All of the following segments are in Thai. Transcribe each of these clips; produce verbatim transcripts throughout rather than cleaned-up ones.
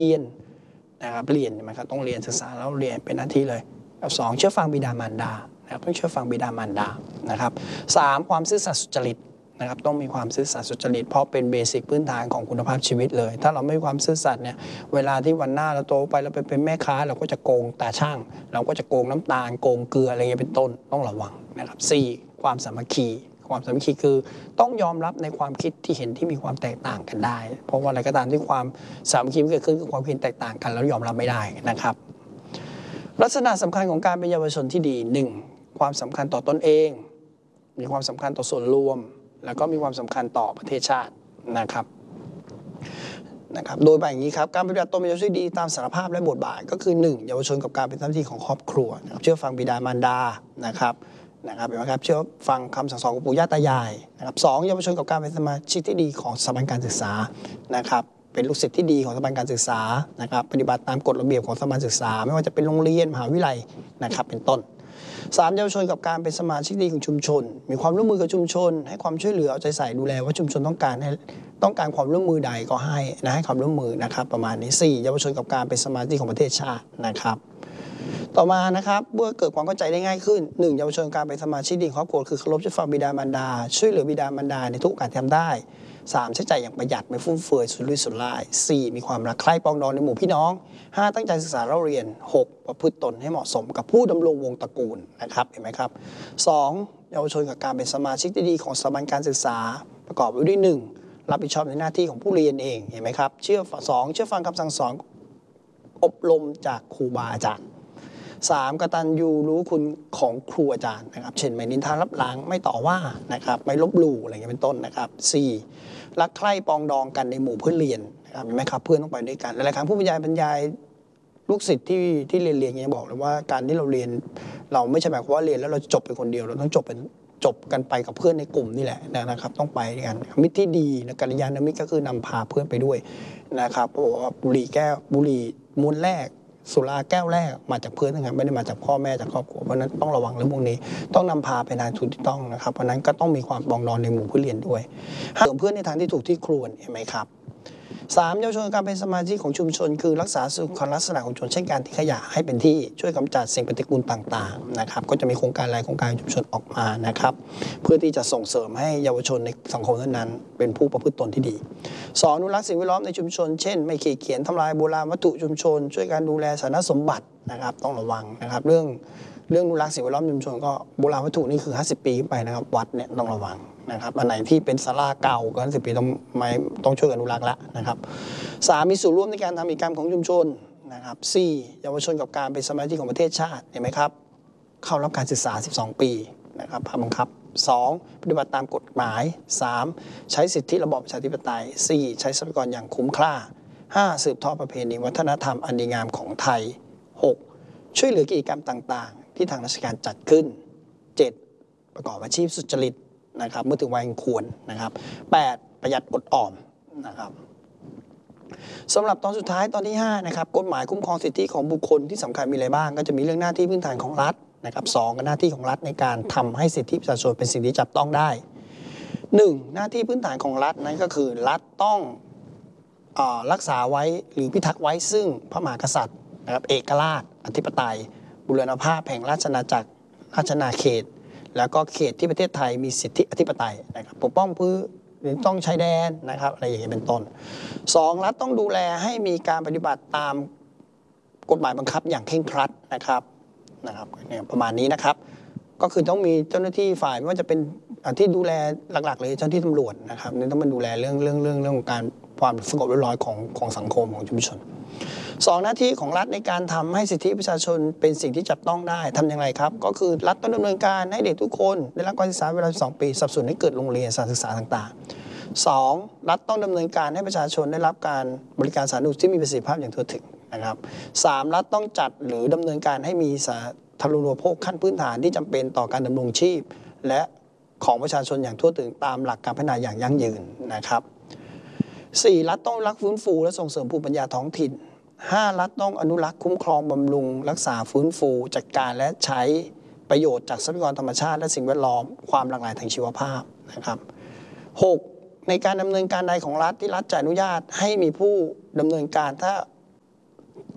เรียนนะครับเรียนนะครับต้องเรียนศึกษาแล้วเรียนเป็นหน้าที่เลยสองเชื่อฟังบิดามารดานะครับต้องเชื่อฟังบิดามารดานะครับสามความซื่อสัตย์สุจริตนะครับต้องมีความซื่อสัตย์สุจริตเพราะเป็นเบสิกพื้นฐานของคุณภาพชีวิตเลยถ้าเราไม่มีความซื่อสัตย์เนี่ยเวลาที่วันหน้าเราโตไปเราไปเป็นแม่ค้าเราก็จะโกงตาช่างเราก็จะโกงน้ำตาลโกงเกลืออะไรเงี้ยเป็นต้นต้องระวังนะครับสี่ความสามัคคีความสามัคคีคือต้องยอมรับในความคิดที่เห็นที่มีความแตกต่างกันได้เพราะว่าอะไรก็ตามที่ความสามัคคีเกิดขึ้นคือความคิดแตกต่างกันแล้วยอมรับไม่ได้นะครับลักษณะสำคัญของการเป็นเยาวชนที่ดีหนึ่งความสำคัญต่อตนเองมีความสำคัญต่อส่วนรวมแล้วก็มีความสำคัญต่อประเทศชาตินะครับนะครับโดยแบ่งอย่างนี้ครับการปฏิบัติตนเป็นเยาวชนที่ดีตามสารภาพและบทบาทก็คือหนึ่งเยาวชนกับการเป็นหน้าที่ของครอบครัวนะครับเชื่อฟังบิดามารดานะครับนะครับเห็นไหมครับเชื่อฟังคำสั่งสอนของปู่ย่าตายายนะครับสองเยาวชนกับการเป็นสมาชิกที่ดีของสถาบันการศึกษานะครับเป็นลูกศิษย์ที่ดีของสถาบันการศึกษานะครับปฏิบัติตามกฎระเบียบของสถาบันศึกษาไม่ว่าจะเป็นโรงเรียนมหาวิทยาลัยนะครับเป็นต้นสามเยาวชนกับการเป็นสมาชิกดีของชุมชนมีความร่วมมือกับชุมชนให้ความช่วยเหลือเอาใจใส่ดูแลว่าชุมชนต้องการให้ต้องการความร่วมมือใดก็ให้นะให้ความร่วมมือนะครับประมาณนี้สี่เยาวชนกับการเป็นสมาชิกของประเทศชาตินะครับต่อมานะครับเมื่อเกิดความเข้าใจได้ง่ายขึ้นหนึ่งเยาวชนการเป็นสมาชิกดีของครอบครัวคือเคารพเชื่อฟังบิดามารดาช่วยเหลือบิดามารดาในทุกการทำได้สามใช้จ่ายอย่างประหยัดไม่ฟุ่มเฟือยสุรุ่ยสุร่ายสี่มีความรักใคร่ปองดองในหมู่พี่น้องห้าตั้งใจศึกษาเล่าเรียนหกประพฤติตนให้เหมาะสมกับผู้ดำรงวงตระกูลนะครับเห็นไหมครับสองเยาวชนกับการเป็นสมาชิกที่ดีของสถาบันการศึกษาประกอบไปด้วยหนึ่งรับผิดชอบในหน้าที่ของผู้เรียนเองเห็นไหมครับเชื่อสองเชื่อฟังคำสั่งสอนอบรมจากครูบาอาจารย์สามกตัญญูรู้คุณของครูอาจารย์นะครับเช่นไม่นินทารับหลังไม่ต่อว่านะครับไม่ลบหลู่อะไรอย่างเงี้ยเป็นต้นนะครับสี่รักใคร่ปองดองกันในหมู่เพื่อนเรียนนะครับเห็นไหมครับเพื่อนต้องไปด้วยกันหลายๆครั้งผู้บรรยายบรรยายลูกศิษย์ที่ที่เรียนเรียนอย่างบอกเลยว่าการที่เราเรียนเราไม่ใช่หมายความว่าเรียนแล้วเราจบเป็นคนเดียวเราต้องจบเป็นจบกันไปกับเพื่อนในกลุ่มนี่แหละนะครับต้องไปกันมิตรที่ดีนะกัลยาณมิตรก็คือนำพาเพื่อนไปด้วยนะครับเพราะว่าบุหรี่แก้วบุหรี่มวนแรกสุราแก้วแรกมาจากเพื่อนนะครับไม่ได้มาจากพ่อแม่จากครอบครัวเพราะนั้นต้องระวังเรื่องพวกนี้ต้องนำพาไปทางถูกที่ต้องนะครับเพราะนั้นก็ต้องมีความปองดองในหมู่ผู้เรียนด้วยเสริมเพื่อนในทางที่ถูกที่ควรเห็นไหมครับสามเยาวชนการเป็นสมาชิกของชุมชนคือรักษาสุขลักษณะของชุมชนเช่นการทิ้งขยะให้เป็นที่ช่วยกำจัดสิ่งปฏิกูลต่างๆนะครับก็จะมีโครงการหลายโครงการชุมชนออกมานะครับเพื่อที่จะส่งเสริมให้เยาวชนในสังคมนั้นๆเป็นผู้ประพฤติตนที่ดีสองอนุรักษ์สิ่งแวดล้อมในชุมชนเช่นไม่ขีดเขียนทำลายโบราณวัตถุชุมชนช่วยการดูแลสาธารณสมบัตินะครับต้องระวังนะครับเรื่องเรื่องอนุรักษ์สิ่งแวดล้อมชุมชนก็โบราณวัตถุนี่คือห้าสิบปีขึ้นไปนะครับวัดเนี่ยต้องระวังนะครับอันไหนที่เป็นศาลาเก่าเกินสิบปีต้องไม่ต้องช่วยกันอนุรักษ์ละนะครับสามมีส่วนร่วมในการทำกิจกรรมของชุมชนนะครับสี่เยาวชนกับการเป็นสมาชิกของประเทศชาติเห็นไหมครับเข้ารับการศึกษาสิบสองปีนะครับภาคบังคับสองปฏิบัติตามกฎหมายสามใช้สิทธิระบอบประชาธิปไตยสี่ใช้ทรัพยากรอย่างคุ้มค่าห้าสืบทอดประเพณีวัฒนธรรมอันดีงามของไทยหกช่วยเหลือกิจกรรมต่างๆที่ทางราชการจัดขึ้นเจ็ดประกอบอาชีพสุจริตนะครับเมื่อถึงวัยอันควรนะครับแปดประหยัดอดออมนะครับสำหรับตอนสุดท้ายตอนที่ห้านะครับกฎหมายคุ้มครองสิทธิของบุคคลที่สำคัญมีอะไรบ้างก็จะมีเรื่องหน้าที่พื้นฐานของรัฐนะครับสองก็หน้าที่ของรัฐในการทำให้สิทธิประชาชนเป็นสิ่งที่จับต้องได้หนึ่งหน้าที่พื้นฐานของรัฐนั้นก็คือรัฐต้องเอ่อรักษาไว้หรือพิทักษ์ไว้ซึ่งพระมหากษัตริย์นะครับเอกราชอธิปไตยบูรณภาพแห่งราชอาณาจักรราชอาณาเขตแล้วก็เขตที่ประเทศไทยมีสิทธิอธิปไตยนะครับปกป้องพื้นหรือต้องชายแดนนะครับอะไรอย่างนี้เป็นต้นสองรัฐต้องดูแลให้มีการปฏิบัติตามกฎหมายบังคับอย่างเคร่งครัดนะครับนะครับเนี่ยประมาณนี้นะครับก็คือต้องมีเจ้าหน้าที่ฝ่ายไม่ว่าจะเป็นที่ดูแลหลักๆเลยเจ้าหน้าที่ตำรวจนะครับนี่ต้องมาดูแลเรื่องเรื่องเรื่องเรื่องของการความสงบเรียบร้อยของของสังคมของชุมชนสองหน้าที่ของรัฐในการทำให้สิทธิประชาชนเป็นสิ่งที่จับต้องได้ทำอย่างไรครับก็คือรัฐต้องดำเนินการให้เด็กทุกคนได้รับการศึกษาเวลาสองปีสนับสนุนให้เกิดโรงเรียนสถานศึกษาต่างๆสองรัฐต้องดำเนินการให้ประชาชนได้รับการบริการสาธารณสุขที่มีประสิทธิภาพอย่างทั่วถึงนะครับสามรัฐต้องจัดหรือดำเนินการให้มีสาธารณูปโภคขั้นพื้นฐานที่จำเป็นต่อการดำรงชีพและของประชาชนอย่างทั่วถึงตามหลักการพัฒนาอย่างยั่งยืนนะครับสี่รัฐต้องรักฟื้นฟูและส่งเสริมภูมิปัญญาท้องถิ่นห้ารัฐต้องอนุรักษ์คุ้มครองบำรุงรักษาฟื้นฟูจัดการและใช้ประโยชน์จากทรัพยากรธรรมชาติและสิ่งแวดล้อมความหลากหลายทางชีวภาพนะครับหกในการดำเนินการใดของรัฐที่รัฐจะอนุญาตให้มีผู้ดำเนินการถ้า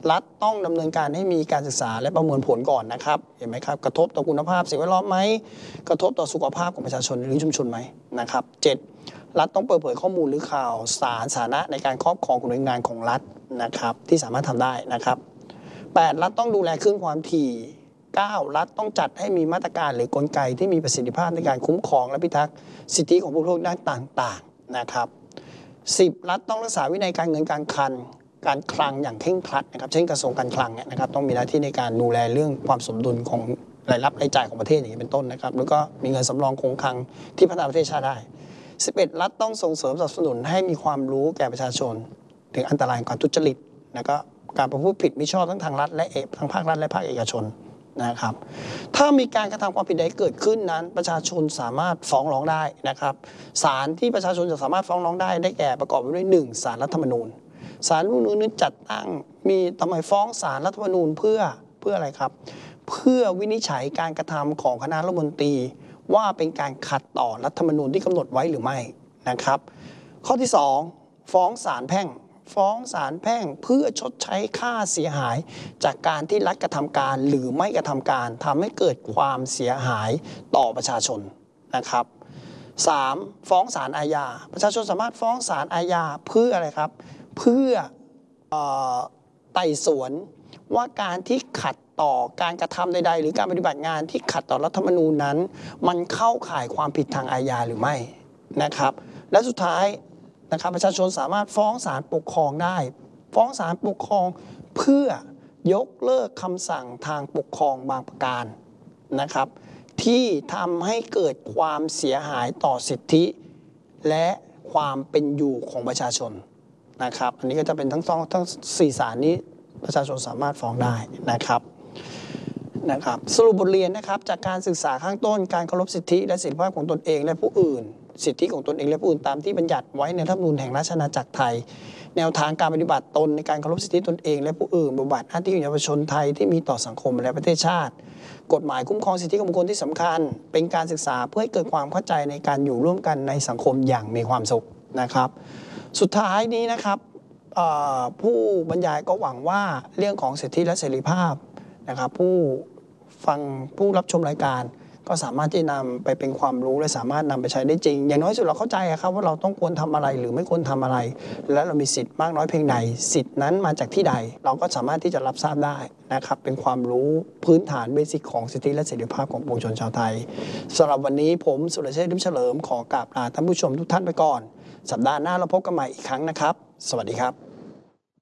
รัฐต้องดำเนินการให้มีการศึกษาและประเมินผลก่อนนะครับเห็นไหมครับกระทบต่อคุณภาพสิ่งแวดล้อมไหมกระทบต่อสุขภาพของประชาชนหรือชุมชนไหมนะครับเจ็ดรัฐต้องเปิดเผยข้อมูลหรือข่าวสารสาธารณะในการครอบครองของหน่วยงานของรัฐนะครับที่สามารถทำได้นะครับแปดรัฐต้องดูแลคลื่นความถี่เก้ารัฐต้องจัดให้มีมาตรการหรือกลไกที่มีประสิทธิภาพในการคุ้มครองและพิทักษ์สิทธิของผู้บริโภคด้านต่างๆนะครับสิบรัฐต้องรักษาวินัยการเงินการคลังการคลังอย่างเคร่งครัดนะครับเช่นกระทรวงการคลังเนี่ยนะครับต้องมีหน้าที่ในการดูแลเรื่องความสมดุลของรายรับรายจ่ายของประเทศอย่างนี้เป็นต้นนะครับแล้วก็มีเงินสำรองคงคลังที่พัฒนาประเทศชาติได้สิบเอ็ดรัฐต้องส่งเสริมสนับสนุนให้มีความรู้แก่ประชาชนถึงอันตรายของการทุจริตแล้วก็การประพฤติผิดมิชอบทั้งทางรัฐและเอกทั้งภาครัฐและภาคเอกชนนะครับถ้ามีการกระทำความผิดใดเกิดขึ้นนั้นประชาชนสามารถฟ้องร้องได้นะครับศาลที่ประชาชนจะสามารถฟ้องร้องได้ได้แก่ประกอบไปด้วยหนึ่งศาลรัฐธรรมนูญศาลรัฐธรรมนูญนี้จัดตั้งมีทำไมฟ้องศาลรัฐธรรมนูญเพื่อเพื่ออะไรครับเพื่อวินิจฉัยการกระทำของคณะรัฐมนตรีว่าเป็นการขัดต่อรัฐธรรมนูญที่กำหนดไว้หรือไม่นะครับข้อที่สองฟ้องศาลแพ่งฟ้องศาลแพ่งเพื่อชดใช้ค่าเสียหายจากการที่รัฐกระทำการหรือไม่กระทำการทำให้เกิดความเสียหายต่อประชาชนนะครับสามฟ้องศาลอาญาประชาชนสามารถฟ้องศาลอาญาเพื่ออะไรครับเพื่อไต่สวนว่าการที่ขัดต่อการกระทำใดๆหรือการปฏิบัติงานที่ขัดต่อรัฐธรรมนูญนั้นมันเข้าข่ายความผิดทางอาญาหรือไม่นะครับและสุดท้ายนะครับประชาชนสามารถฟ้องศาลปกครองได้ฟ้องศาลปกครองเพื่อยกเลิกคำสั่งทางปกครองบางประการนะครับที่ทำให้เกิดความเสียหายต่อสิทธิและความเป็นอยู่ของประชาชนนะครับอันนี้ก็จะเป็นทั้งสองทั้งสี่ศาลนี้ประชาชนสามารถฟ้องได้นะครับนะครับสรุปบทเรียนนะครับจากการศึกษาข้างต้นการเคารพสิทธิและเสรีภาพของตนเองและผู้อื่นสิทธิของตนเองและผู้อื่นตามที่บัญญัติไว้ในรัฐธรรมนูญแห่งราชอาณาจักรไทยแนวทางการปฏิบัติตนในการเคารพสิทธิตนเองและผู้อื่นบทบาทหน้าที่ของเยาวชนไทยที่มีต่อสังคมและประเทศชาติกฎหมายคุ้มครองสิทธิของบุคคลที่สำคัญเป็นการศึกษาเพื่อให้เกิดความเข้าใจในการอยู่ร่วมกันในสังคมอย่างมีความสุขนะครับสุดท้ายนี้นะครับผู้บรรยายก็หวังว่าเรื่องของสิทธิและเสรีภาพนะครับผู้ฟังผู้รับชมรายการก็สามารถที่นำไปเป็นความรู้และสามารถนำไปใช้ได้จริงอย่างน้อยสุดเราเข้าใจครับว่าเราต้องควรทำอะไรหรือไม่ควรทำอะไรและเรามีสิทธิ์มากน้อยเพียงใดสิทธินั้นมาจากที่ใดเราก็สามารถที่จะรับทราบได้นะครับเป็นความรู้พื้นฐานเบสิกของสิทธิและเสรีภาพของปวงชนชาวไทยสำหรับวันนี้ผมสุรเชษฐ์ ลิ้มเฉลิมขอกราบลาท่านผู้ชมทุกท่านไปก่อนสัปดาห์หน้าเราพบกันใหม่อีกครั้งนะครับสวัสดีครับ